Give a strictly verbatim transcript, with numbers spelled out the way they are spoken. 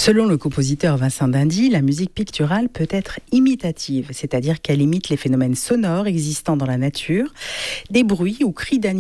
Selon le compositeur Vincent d'Indy, la musique picturale peut être imitative, c'est-à-dire qu'elle imite les phénomènes sonores existants dans la nature, des bruits ou cris d'animaux